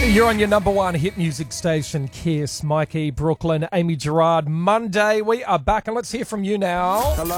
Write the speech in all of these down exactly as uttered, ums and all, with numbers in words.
You're on your number one hit music station, Kiss. Mikey, Brooklyn, Amy Gerard. Monday, we are back, and let's hear from you now. Hello.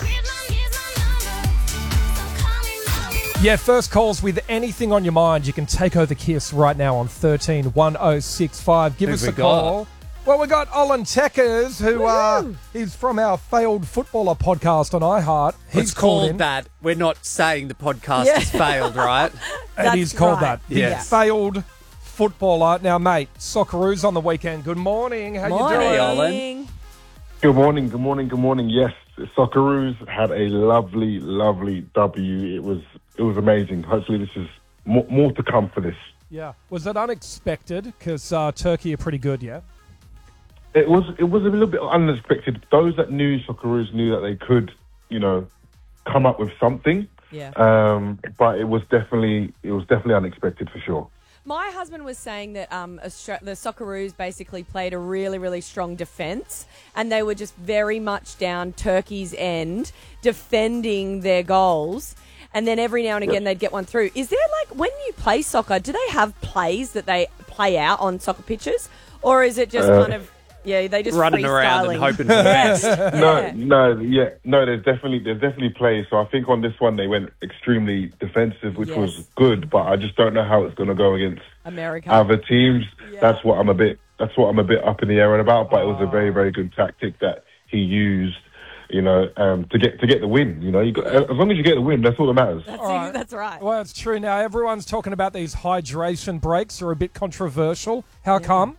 Yeah, first calls with anything on your mind. You can take over Kiss right now on thirteen one oh six five. Give Who've us we a call. got? Well, we got Olin Teckers, who uh, Woohoo. is from our Failed Footballer podcast on iHeart. He's It's called called in. that. We're not saying the podcast Yeah. has failed, right? It That's is called right. that. The Yes. Failed Footballer. Now, mate, Socceroos on the weekend. Good morning. How Morning. you doing? Olin. Good morning, good morning, good morning. Yes, Socceroos had a lovely, lovely W. It was it was amazing. Hopefully this is more, more to come for this. Yeah. Was it unexpected? Because uh, Turkey are pretty good, yeah? It was it was a little bit unexpected. Those that knew Socceroos knew that they could, you know, come up with something. Yeah. Um, but it was definitely it was definitely unexpected for sure. My husband was saying that um, Austra- the Socceroos basically played a really, really strong defence, and they were just very much down Turkey's end, defending their goals. And then every now and again they'd get one through. Is there, like, when you play soccer, do they have plays that they play out on soccer pitches? Or is it just Uh, kind of, yeah, they just Running around and freestyling? hoping for the best. No, Yeah. no, yeah, no. There's definitely there's definitely plays. So I think on this one they went extremely defensive, which Yes. was good. But I just don't know how it's going to go against America. other teams. Yeah. That's what I'm a bit. That's what I'm a bit up in the air about. But it was a very, very good tactic that he used. You know, um, to get to get the win. You know, you got as long as you get the win, that's all that matters. That's, All right. that's right. Well, it's true. Now, everyone's talking about these hydration breaks are a bit controversial. How come?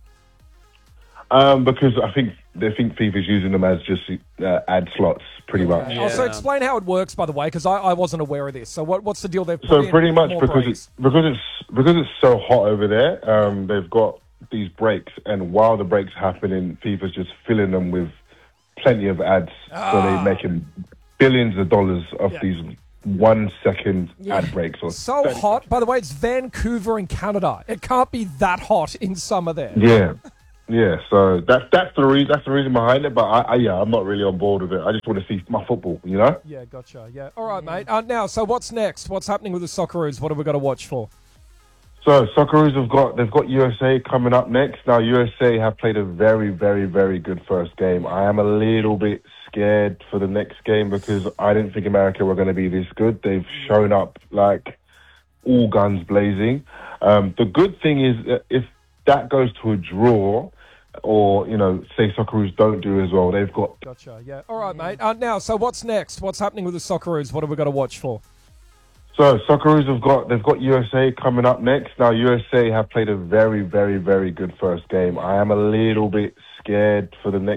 Um, because I think they think FIFA's using them as just uh, ad slots, pretty much. Yeah. Also, explain how it works, by the way, because I, I wasn't aware of this. So what, what's the deal they've put So in pretty much more because breaks? it's because it's because it's so hot over there, um, they've got these breaks, and while the breaks are happening, FIFA's just filling them with plenty of ads, so they're making billions of dollars off Yeah. these one second Yeah. ad breaks. Or So thirty hot. By the way, it's Vancouver in Canada. It can't be that hot in summer there. Yeah, yeah. So that's that's the reason. That's the reason behind it. But I, I, yeah, I'm not really on board with it. I just want to see my football. You know. Yeah, gotcha. Yeah. All right, mate. Uh, now, so what's next? What's happening with the Socceroos? What have we got to watch for? So Socceroos have got they've got U S A coming up next. Now U S A have played a very, very, very good first game. I am a little bit scared for the next game because I didn't think America were going to be this good. They've shown up like all guns blazing. Um, the good thing is that if that goes to a draw, or you know, say Socceroos don't do as well, they've got Gotcha. Yeah. All right, mate. Uh, now, so what's next? What's happening with the Socceroos? What have we got to watch for? So Socceroos have got they've got U S A coming up next. Now U S A have played a very, very, very good first game. I am a little bit scared for the next